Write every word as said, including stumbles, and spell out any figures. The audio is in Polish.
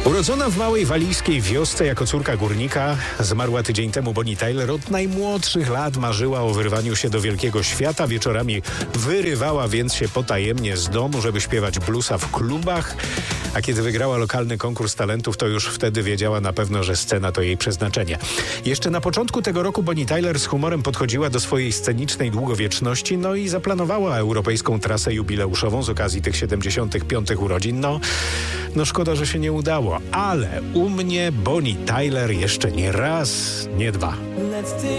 Urodzona w małej walijskiej wiosce jako córka górnika, zmarła tydzień temu Bonnie Tyler. Od najmłodszych lat marzyła o wyrwaniu się do wielkiego świata. Wieczorami wyrywała więc się potajemnie z domu, żeby śpiewać bluesa w klubach. A kiedy wygrała lokalny konkurs talentów, to już wtedy wiedziała na pewno, że scena to jej przeznaczenie. Jeszcze na początku tego roku Bonnie Tyler z humorem podchodziła do swojej scenicznej długowieczności, no i zaplanowała europejską trasę jubileuszową z okazji tych siedemdziesiątych piątych urodzin. No, no szkoda, że się nie udało, ale u mnie Bonnie Tyler jeszcze nie raz, nie dwa.